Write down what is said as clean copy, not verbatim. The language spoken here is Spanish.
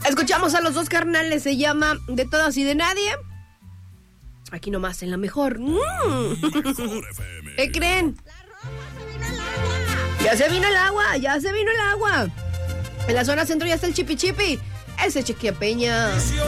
Escuchamos a los dos carnales, se llama De Todas y de Nadie. Aquí nomás, en la mejor. ¿Qué creen? Ya se vino el agua, ya se vino el agua. En la zona centro ya está el chipi chipi. Ese Chiquiapeña.